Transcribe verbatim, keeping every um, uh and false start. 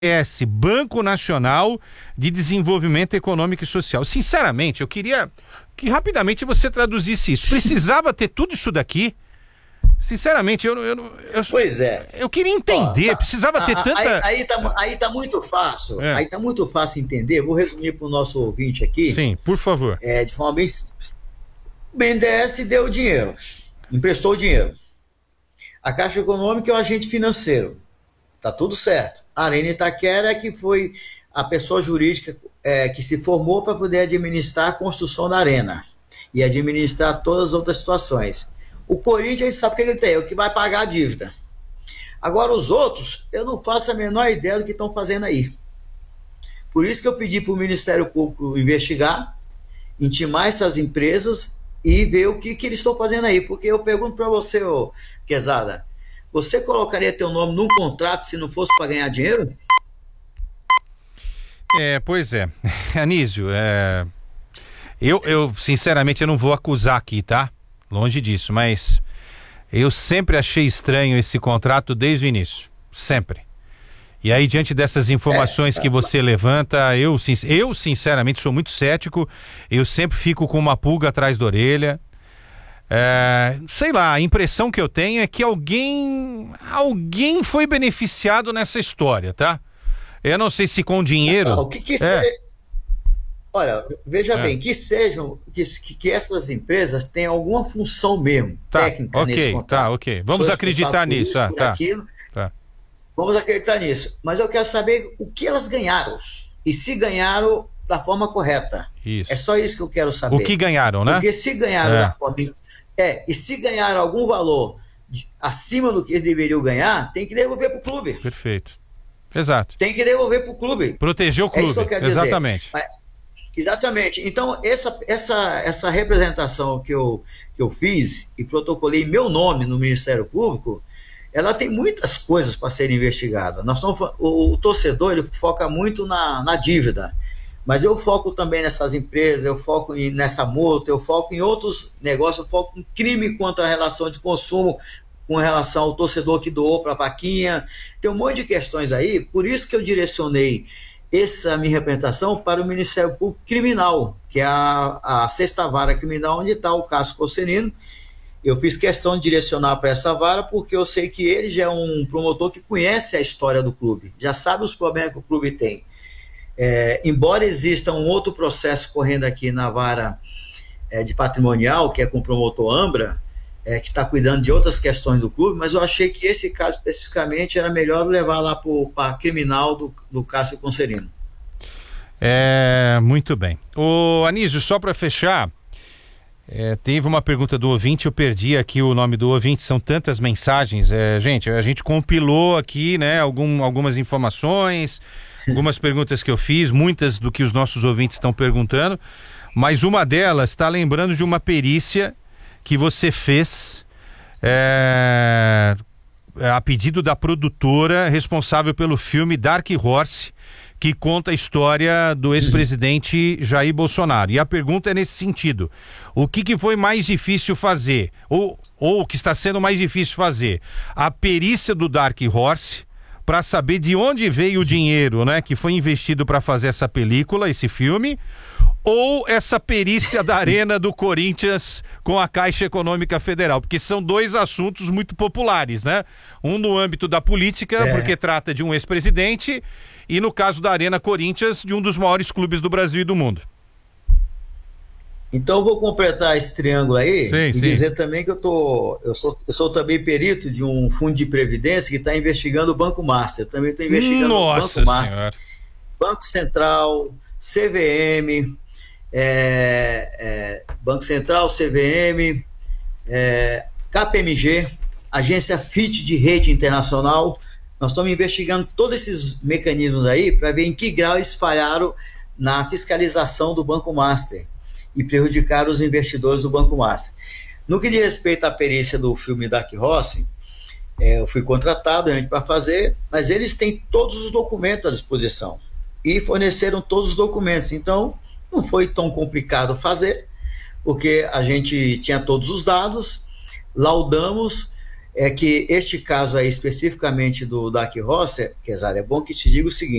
S, Banco Nacional de Desenvolvimento Econômico e Social. Sinceramente, eu queria que rapidamente você traduzisse isso. Precisava ter tudo isso daqui? Sinceramente, eu, eu, eu, pois é. Eu queria entender, Ó, tá, precisava a, ter tanta... Aí, aí, tá, aí tá muito fácil, é. aí tá muito fácil entender. Vou resumir para o nosso ouvinte aqui. Sim, por favor. É, de forma bem simples. O B N D E S deu dinheiro, emprestou dinheiro. A Caixa Econômica é o agente financeiro. Tá tudo certo. A Arena Itaquera é que foi a pessoa jurídica é, que se formou para poder administrar a construção da arena e administrar todas as outras situações. O Corinthians, a gente sabe o que ele tem, é o que vai pagar a dívida. Agora, os outros, eu não faço a menor ideia do que estão fazendo aí. Por isso que eu pedi para o Ministério Público investigar, intimar essas empresas e ver o que, que eles estão fazendo aí. Porque eu pergunto para você, ô, Quezada, você colocaria teu nome num contrato se não fosse para ganhar dinheiro? É, pois é. Anísio, é... Eu, eu, sinceramente, eu não vou acusar aqui, tá? Longe disso, mas eu sempre achei estranho esse contrato desde o início. Sempre. E aí, diante dessas informações é, que você levanta, eu, eu, sinceramente, sou muito cético. Eu sempre fico com uma pulga atrás da orelha. É, sei lá, a impressão que eu tenho é que alguém alguém foi beneficiado nessa história, tá? Eu não sei se com dinheiro... Ah, o que que é. se... Olha, veja é. bem, que sejam, que, que essas empresas tenham alguma função mesmo, tá, técnica okay, nesse contrato. Tá, ok, vamos Sou acreditar nisso. Isso, ah, tá, aquilo, tá. Vamos acreditar nisso. Mas eu quero saber o que elas ganharam. E se ganharam da forma correta. Isso. É só isso que eu quero saber. O que ganharam, né? Porque se ganharam é. da forma... É, e se ganharam algum valor de, acima do que eles deveriam ganhar, tem que devolver para o clube. Perfeito. Exato. Tem que devolver para o clube. Proteger o clube. É isso que eu quero Exatamente. dizer. Mas, exatamente. Então, essa, essa, essa representação que eu, que eu fiz e protocolei meu nome no Ministério Público, ela tem muitas coisas para serem investigadas. Nós estamos, o, o torcedor ele foca muito na, na dívida. Mas eu foco também nessas empresas, eu foco em, nessa multa, eu foco em outros negócios, eu foco em crime contra a relação de consumo, com relação ao torcedor que doou para a vaquinha. Tem um monte de questões aí, por isso que eu direcionei essa minha representação para o Ministério Público Criminal, que é a, a sexta vara criminal, onde está o Cássio Cossenino. Eu fiz questão de direcionar para essa vara, porque eu sei que ele já é um promotor que conhece a história do clube, já sabe os problemas que o clube tem. É, embora exista um outro processo correndo aqui na vara é, de patrimonial, que é com o promotor Ambra, é, que está cuidando de outras questões do clube, mas eu achei que esse caso especificamente era melhor levar lá para a criminal do, do Cássio Concerino. É, muito bem. Ô Anísio, só para fechar, é, teve uma pergunta do ouvinte, eu perdi aqui o nome do ouvinte, são tantas mensagens, é, gente, a gente compilou aqui, né, algum, algumas informações, algumas perguntas que eu fiz, muitas do que os nossos ouvintes estão perguntando, mas uma delas está lembrando de uma perícia que você fez é, a pedido da produtora responsável pelo filme Dark Horse, que conta a história do ex-presidente Jair Bolsonaro. E a pergunta é nesse sentido: o que, que foi mais difícil fazer? Ou, ou o que está sendo mais difícil fazer? A perícia do Dark Horse, para saber de onde veio o dinheiro, né, que foi investido para fazer essa película, esse filme, ou essa perícia da Arena do Corinthians com a Caixa Econômica Federal, porque são dois assuntos muito populares, né? Um no âmbito da política, é. porque trata de um ex-presidente, e no caso da Arena Corinthians, de um dos maiores clubes do Brasil e do mundo. Então eu vou completar esse triângulo aí sim, e sim. dizer também que eu, tô, eu, sou, eu sou também perito de um fundo de previdência que está investigando o Banco Master. Eu também estou investigando Nossa o Banco Senhora. Master, Banco Central, C V M, é, é, Banco Central, C V M, é, K P M G, Agência F I T de Rede Internacional. Nós estamos investigando todos esses mecanismos aí para ver em que grau eles falharam na fiscalização do Banco Master e prejudicar os investidores do Banco Master. No que diz respeito à perícia do filme Dark Horse, é, eu fui contratado para fazer, mas eles têm todos os documentos à disposição e forneceram todos os documentos, então não foi tão complicado fazer, porque a gente tinha todos os dados, laudamos, é que este caso aí, especificamente do Dac Rosser, Quesada, é bom que te diga o seguinte.